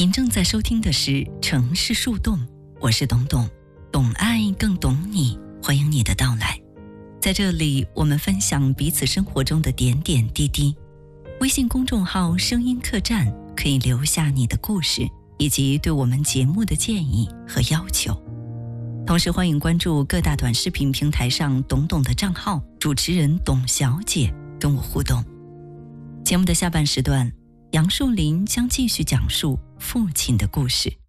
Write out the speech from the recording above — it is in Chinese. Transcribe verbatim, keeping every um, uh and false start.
您正在收听的是城市树洞，我是董董，懂爱更懂你，欢迎你的到来。在这里，我们分享彼此生活中的点点滴滴。微信公众号声音客栈可以留下你的故事以及对我们节目的建议和要求。同时欢迎关注各大短视频平台上董董的账号，主持人董小姐跟我互动。节目的下半时段，杨树林将继续讲述父亲的故事。